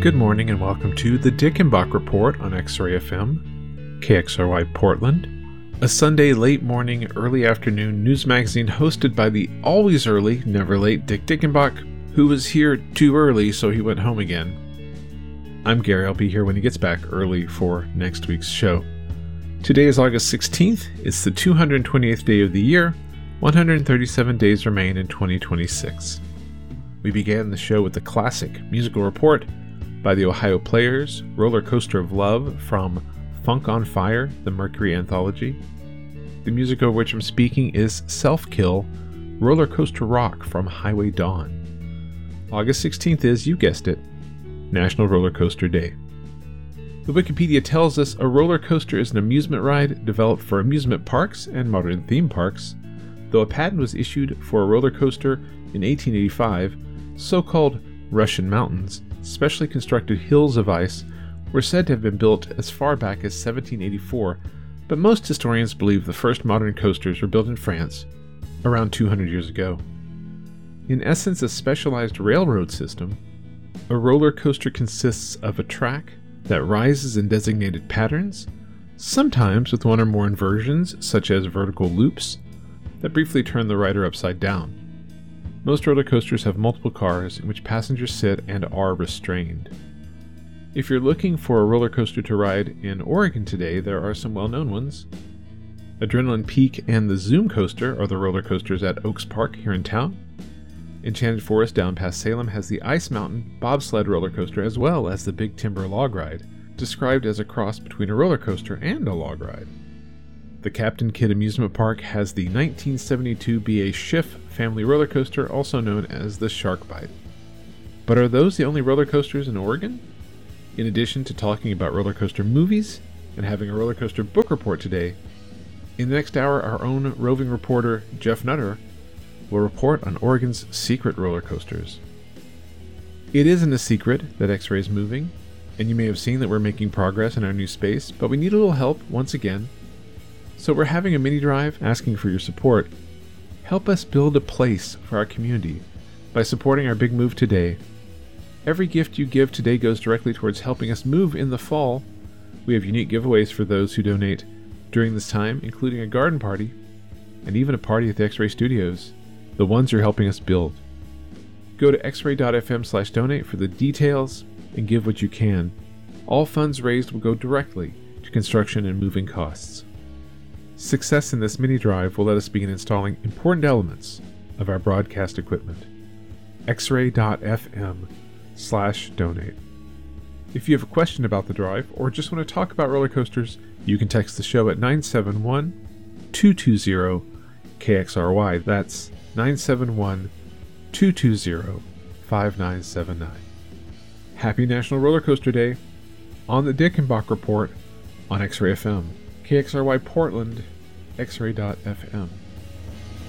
Good morning and welcome to the Dickenbach Report on X-Ray FM, KXRY Portland, a Sunday late morning, early afternoon news magazine hosted by the always early, never late Dick Dickenbach, who was here too early so he went home again. I'm Gary, I'll be here when he gets back early for next week's show. Today is August 16th, it's the 228th day of the year, 137 days remain in 2026. We began the show with the classic musical report by the Ohio Players, Roller Coaster of Love from Funk on Fire, the Mercury Anthology. The music of which I'm speaking is Self-Kill, Roller Coaster Rock from Highway Dawn. August 16th is, you guessed it, National Roller Coaster Day. The Wikipedia tells us a roller coaster is an amusement ride developed for amusement parks and modern theme parks. Though a patent was issued for a roller coaster in 1885, so-called Russian mountains, specially constructed hills of ice, were said to have been built as far back as 1784, but most historians believe the first modern coasters were built in France around 200 years ago. In essence, a specialized railroad system, a roller coaster consists of a track that rises in designated patterns, sometimes with one or more inversions, such as vertical loops, that briefly turn the rider upside down. Most roller coasters have multiple cars in which passengers sit and are restrained. If you're looking for a roller coaster to ride in Oregon today, there are some well-known ones. Adrenaline Peak and the Zoom Coaster are the roller coasters at Oaks Park here in town. Enchanted Forest down past Salem has the Ice Mountain bobsled roller coaster as well as the Big Timber log ride, described as a cross between a roller coaster and a log ride. The Captain Kidd Amusement Park has the 1972 BA Schiff family roller coaster, also known as the Shark Bite. But are those the only roller coasters in Oregon? In addition to talking about roller coaster movies and having a roller coaster book report today, in the next hour our own roving reporter Jeff Nutter will report on Oregon's secret roller coasters. It isn't a secret that X-Ray is moving, and you may have seen that we're making progress in our new space, but we need a little help once again. So we're having a mini drive asking for your support. Help us build a place for our community by supporting our big move today. Every gift you give today goes directly towards helping us move in the fall. We have unique giveaways for those who donate during this time, including a garden party and even a party at the X-Ray Studios, the ones you're helping us build. Go to xray.fm/donate for the details and give what you can. All funds raised will go directly to construction and moving costs. Success in this mini drive will let us begin installing important elements of our broadcast equipment. xray.fm/donate. If you have a question about the drive or just want to talk about roller coasters, you can text the show at 971-220-KXRY. That's 971-220-5979. Happy National Roller Coaster Day on the Dickenbach Report on X-Ray FM. KXRY Portland, xray.fm.